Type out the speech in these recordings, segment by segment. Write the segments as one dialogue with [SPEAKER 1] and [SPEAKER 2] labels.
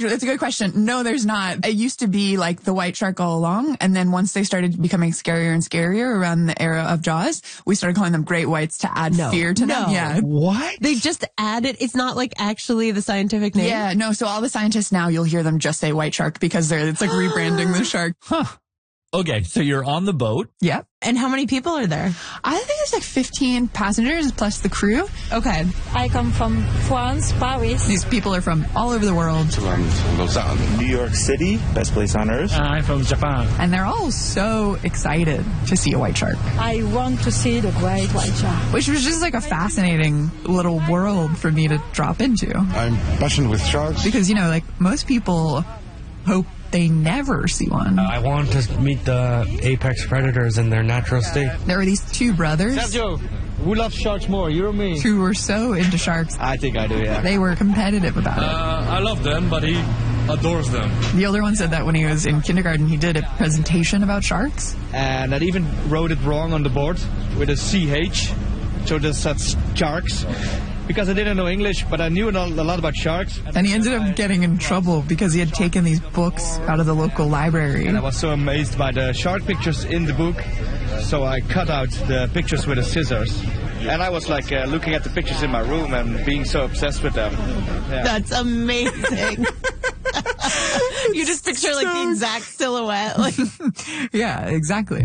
[SPEAKER 1] Andrew, that's a good question. No, there's not. It used to be like the white shark all along. And then once they started becoming scarier and scarier around the era of Jaws, we started calling them great whites to add fear to them. Yeah.
[SPEAKER 2] What?
[SPEAKER 3] They just added, it's not like actually the scientific name.
[SPEAKER 1] Yeah, no. So all the scientists now, you'll hear them just say white shark because it's like rebranding the shark.
[SPEAKER 2] Huh. Okay, so you're on the boat.
[SPEAKER 1] Yep.
[SPEAKER 3] And how many people are there?
[SPEAKER 1] I think there's like 15 passengers plus the crew.
[SPEAKER 3] Okay.
[SPEAKER 4] I come from France, Paris.
[SPEAKER 1] These people are from all over the world.
[SPEAKER 5] Lausanne. New York City, best place on earth.
[SPEAKER 6] I'm from Japan.
[SPEAKER 1] And they're all so excited to see a white shark.
[SPEAKER 4] I want to see the great white shark.
[SPEAKER 1] Which was just like a fascinating little world for me to drop into.
[SPEAKER 5] I'm passionate with sharks.
[SPEAKER 1] Because, you know, like most people hope they never see one.
[SPEAKER 6] I want to meet the apex predators in their natural state.
[SPEAKER 1] There were these two brothers.
[SPEAKER 6] Sergio, who loves sharks more, you or me?
[SPEAKER 1] Who were so into sharks.
[SPEAKER 6] I think I do, yeah.
[SPEAKER 1] They were competitive about it.
[SPEAKER 7] I love them, but he adores them.
[SPEAKER 1] The older one said that when he was in kindergarten, he did a presentation about sharks.
[SPEAKER 6] And I even wrote it wrong on the board with a CH. So that's sharks. Because I didn't know English, but I knew a lot about sharks.
[SPEAKER 1] And he ended up getting in trouble because he had taken these books out of the local library.
[SPEAKER 6] And I was so amazed by the shark pictures in the book, so I cut out the pictures with the scissors. And I was like looking at the pictures in my room and being so obsessed with them. Yeah.
[SPEAKER 3] That's amazing. You just picture like the exact silhouette. Like.
[SPEAKER 1] Yeah, exactly.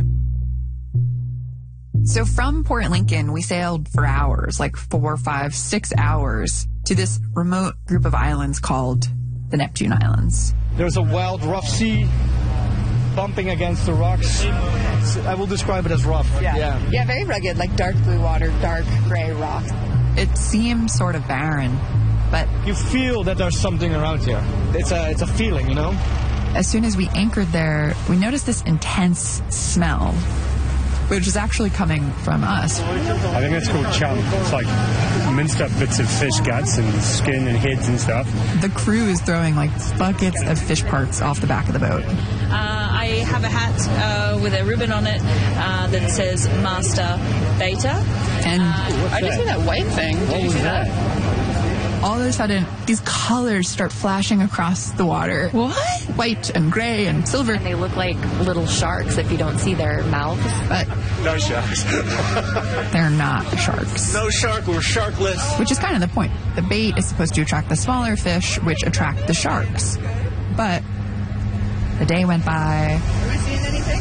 [SPEAKER 1] So from Port Lincoln, we sailed for hours, like 4, 5, 6 hours, to this remote group of islands called the Neptune Islands.
[SPEAKER 6] There's a wild, rough sea bumping against the rocks. I will describe it as rough.
[SPEAKER 8] Yeah, very rugged, like dark blue water, dark gray rock.
[SPEAKER 1] It seems sort of barren, but
[SPEAKER 6] you feel that there's something around here. It's a feeling, you know?
[SPEAKER 1] As soon as we anchored there, we noticed this intense smell, which is actually coming from us.
[SPEAKER 9] I think it's called chum. It's like minced up bits of fish guts and skin and heads and stuff.
[SPEAKER 1] The crew is throwing like buckets of fish parts off the back of the boat.
[SPEAKER 10] I have a hat with a ribbon on it that says Master Beta.
[SPEAKER 1] And
[SPEAKER 8] I just see that white thing. Did you see that?
[SPEAKER 1] All of a sudden, these colors start flashing across the water.
[SPEAKER 3] What?
[SPEAKER 1] White and gray and silver.
[SPEAKER 11] And they look like little sharks if you don't see their mouths.
[SPEAKER 1] But
[SPEAKER 5] No sharks.
[SPEAKER 1] they're not sharks.
[SPEAKER 5] No shark, we're sharkless.
[SPEAKER 1] Which is kind of the point. The bait is supposed to attract the smaller fish, which attract the sharks. But the day went by.
[SPEAKER 4] Are we seeing anything?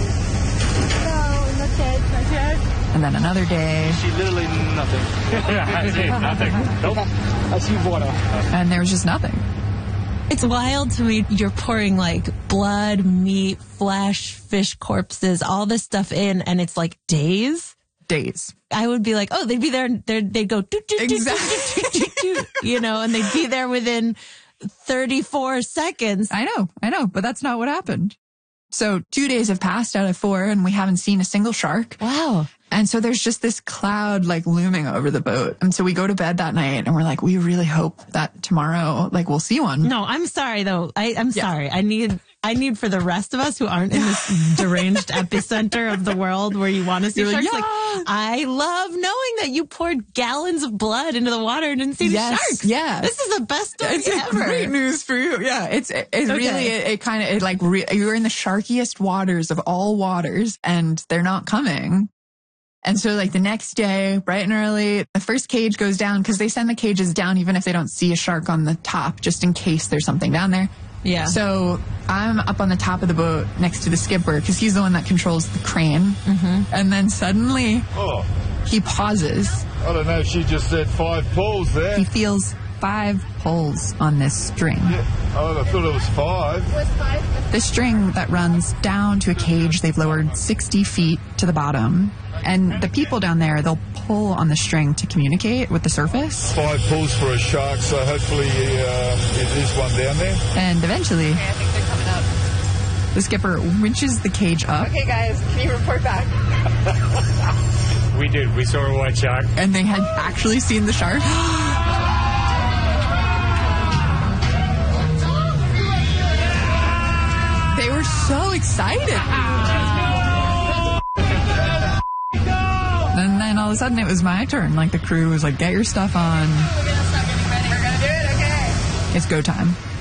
[SPEAKER 4] No, not yet. Not yet.
[SPEAKER 1] And then another day.
[SPEAKER 6] I see literally nothing.
[SPEAKER 9] I see nothing. Nope.
[SPEAKER 6] I see water.
[SPEAKER 1] And there was just nothing.
[SPEAKER 3] It's wild to me. You're pouring like blood, meat, flesh, fish corpses, all this stuff in, and it's like days.
[SPEAKER 1] Days.
[SPEAKER 3] I would be like, oh, they'd be there. They'd go, doot, doot,
[SPEAKER 1] Exactly.
[SPEAKER 3] doot, doot, doot, doot, you know, and they'd be there within 34 seconds.
[SPEAKER 1] I know, but that's not what happened. So 2 days have passed out of 4 and we haven't seen a single shark.
[SPEAKER 3] Wow.
[SPEAKER 1] And so there's just this cloud like looming over the boat. And so we go to bed that night and we're like, we really hope that tomorrow, like we'll see one.
[SPEAKER 3] No, I'm sorry though. I'm sorry. I need for the rest of us who aren't in this deranged epicenter of the world where you want to see sharks. Like, I love knowing that you poured gallons of blood into the water and didn't see the sharks.
[SPEAKER 1] Yeah.
[SPEAKER 3] This is the best story
[SPEAKER 1] it's
[SPEAKER 3] ever.
[SPEAKER 1] Great news for you. Yeah. It's really, you're in the sharkiest waters of all waters and they're not coming. And so like the next day, bright and early, the first cage goes down because they send the cages down even if they don't see a shark on the top, just in case there's something down there.
[SPEAKER 3] Yeah.
[SPEAKER 1] So I'm up on the top of the boat next to the skipper because he's the one that controls the crane. Mm-hmm. And then suddenly he pauses.
[SPEAKER 5] I don't know if she just said 5 pulls there.
[SPEAKER 1] He feels 5 pulls on this string.
[SPEAKER 5] Yeah. Oh, I thought it was 5.
[SPEAKER 4] Was 5?
[SPEAKER 1] The string that runs down to a cage they've lowered 60 feet to the bottom. And the people down there, they'll pull on the string to communicate with the surface.
[SPEAKER 5] 5 pulls for a shark, so hopefully it is one down there.
[SPEAKER 1] And eventually,
[SPEAKER 8] Okay, I think they're coming up.
[SPEAKER 1] the skipper winches the cage up.
[SPEAKER 8] Okay, guys, can you report back?
[SPEAKER 9] We did. We saw a white shark.
[SPEAKER 1] And they had actually seen the shark. They were so excited. And then all of a sudden it was my turn. Like the crew was like, get your stuff on.
[SPEAKER 8] We're gonna stop getting ready. We're gonna do it, okay.
[SPEAKER 1] It's go time.